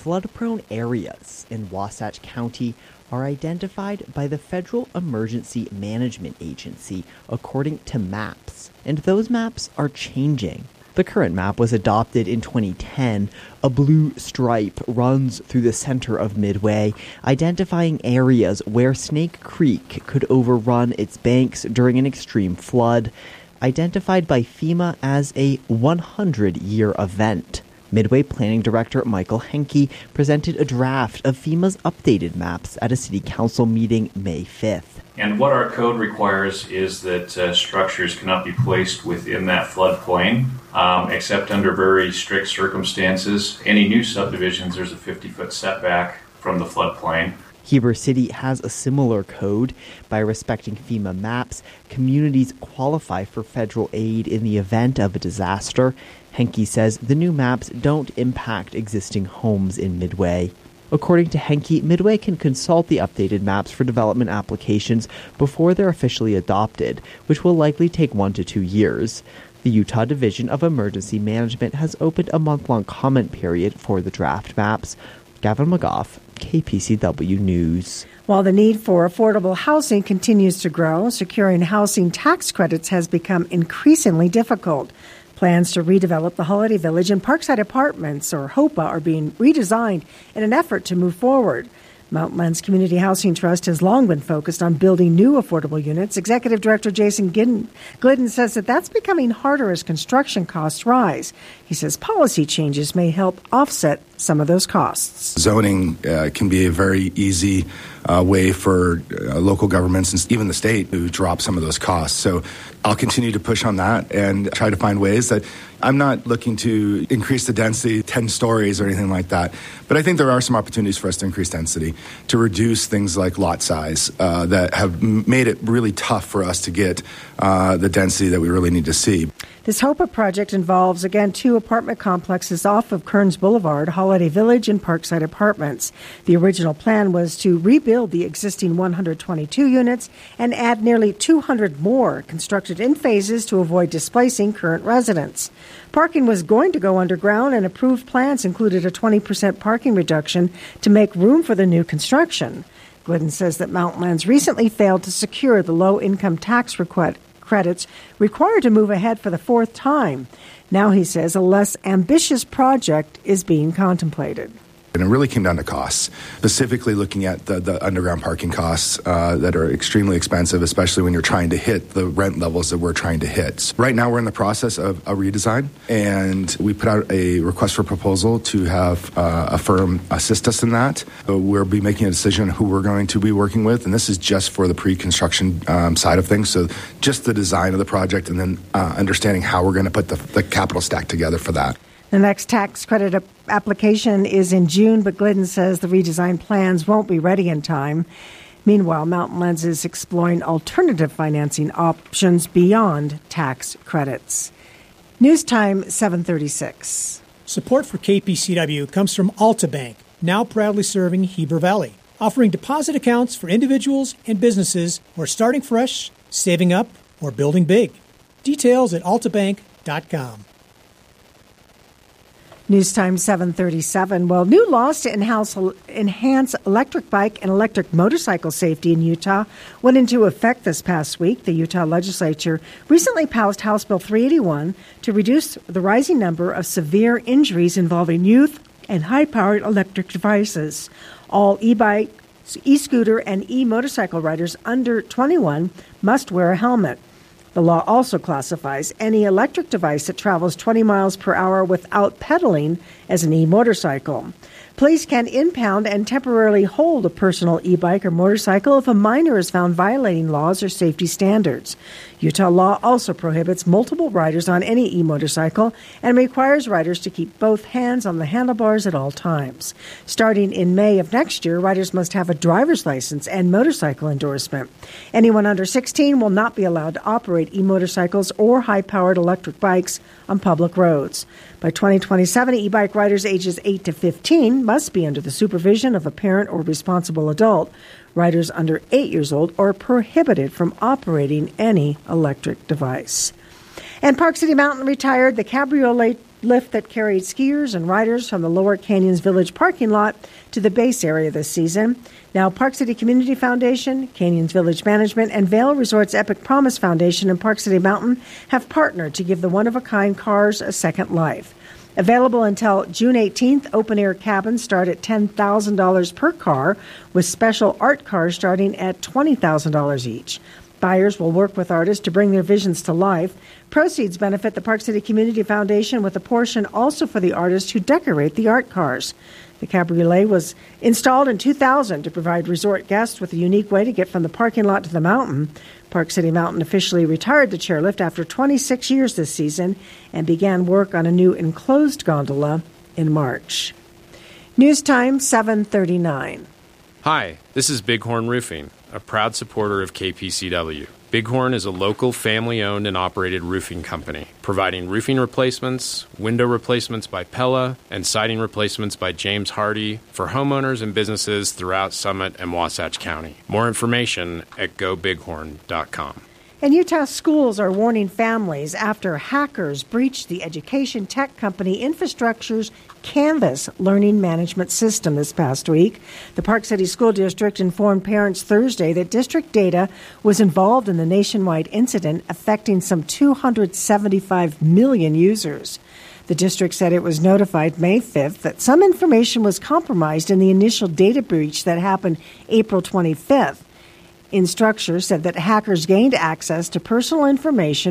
Flood-prone areas in Wasatch County are identified by the Federal Emergency Management Agency according to maps, and those maps are changing. The current map was adopted in 2010. A blue stripe runs through the center of Midway, identifying areas where Snake Creek could overrun its banks during an extreme flood, identified by FEMA as a 100-year event. Midway Planning Director Michael Henke presented a draft of FEMA's updated maps at a City Council meeting May 5th. And what our code requires is that structures cannot be placed within that floodplain, except under very strict circumstances. Any new subdivisions, there's a 50-foot setback from the floodplain. Heber City has a similar code. By respecting FEMA maps, communities qualify for federal aid in the event of a disaster. Henke says the new maps don't impact existing homes in Midway. According to Henke, Midway can consult the updated maps for development applications before they're officially adopted, which will likely take 1 to 2 years. The Utah Division of Emergency Management has opened a month-long comment period for the draft maps. Gavin McGough, KPCW News. While the need for affordable housing continues to grow, securing housing tax credits has become increasingly difficult. Plans to redevelop the Holiday Village and Parkside Apartments, or HOPA, are being redesigned in an effort to move forward. Mountainlands Community Housing Trust has long been focused on building new affordable units. Executive Director Jason Glidden says that that's becoming harder as construction costs rise. He says policy changes may help offset some of those costs. Zoning can be a very easy way for local governments and even the state to drop some of those costs. So I'll continue to push on that and try to find ways that I'm not looking to increase the density 10 stories or anything like that. But I think there are some opportunities for us to increase density, to reduce things like lot size that have made it really tough for us to get the density that we really need to see. This HOPA project involves, again, 2 apartment complexes off of Kearns Boulevard, Holiday Village and Parkside Apartments. The original plan was to rebuild the existing 122 units and add nearly 200 more, constructed in phases to avoid displacing current residents. Parking was going to go underground, and approved plans included a 20% parking reduction to make room for the new construction. Glidden says that Mountainlands recently failed to secure the low-income tax credits required to move ahead for the 4th time. Now, he says, a less ambitious project is being contemplated. And it really came down to costs, specifically looking at the underground parking costs that are extremely expensive, especially when you're trying to hit the rent levels that we're trying to hit. Right now, we're in the process of a redesign, and we put out a request for proposal to have a firm assist us in that. We'll be making a decision on who we're going to be working with, and this is just for the pre-construction side of things, so just the design of the project and then understanding how we're going to put the capital stack together for that. The next tax credit application is in June, but Glidden says the redesigned plans won't be ready in time. Meanwhile, Mountainlands is exploring alternative financing options beyond tax credits. News time 7:36. Support for KPCW comes from Alta Bank, now proudly serving Heber Valley, offering deposit accounts for individuals and businesses who are starting fresh, saving up, or building big. Details at altabank.com. News time 7:37. Well, new laws to enhance electric bike and electric motorcycle safety in Utah went into effect this past week. The Utah legislature recently passed House Bill 381 to reduce the rising number of severe injuries involving youth and high-powered electric devices. All e-bike, e-scooter, and e-motorcycle riders under 21 must wear a helmet. The law also classifies any electric device that travels 20 miles per hour without pedaling as an e-motorcycle. Police can impound and temporarily hold a personal e-bike or motorcycle if a minor is found violating laws or safety standards. Utah law also prohibits multiple riders on any e-motorcycle and requires riders to keep both hands on the handlebars at all times. Starting in May of next year, riders must have a driver's license and motorcycle endorsement. Anyone under 16 will not be allowed to operate e-motorcycles or high-powered electric bikes on public roads. By 2027, e-bike riders ages 8 to 15 must be under the supervision of a parent or responsible adult. Riders under 8 years old are prohibited from operating any electric device. And Park City Mountain retired the Cabriolet lift that carried skiers and riders from the Lower Canyons Village parking lot to the base area this season. Now, Park City Community Foundation, Canyons Village Management, and Vail Resorts Epic Promise Foundation and Park City Mountain have partnered to give the one-of-a-kind cars a second life. Available until June 18th, open-air cabins start at $10,000 per car, with special art cars starting at $20,000 each. Buyers will work with artists to bring their visions to life. Proceeds benefit the Park City Community Foundation, with a portion also for the artists who decorate the art cars. The cabriolet was installed in 2000 to provide resort guests with a unique way to get from the parking lot to the mountain. Park City Mountain officially retired the chairlift after 26 years this season and began work on a new enclosed gondola in March. News time, 7:39. Hi, this is Bighorn Roofing, a proud supporter of KPCW. Bighorn is a local family-owned and operated roofing company, providing roofing replacements, window replacements by Pella, and siding replacements by James Hardy for homeowners and businesses throughout Summit and Wasatch County. More information at gobighorn.com. And Utah schools are warning families after hackers breached the education tech company Infrastructure's Canvas learning management system this past week. The Park City School District informed parents Thursday that district data was involved in the nationwide incident affecting some 275 million users. The district said it was notified May 5th that some information was compromised in the initial data breach that happened April 25th. Instructure said that hackers gained access to personal information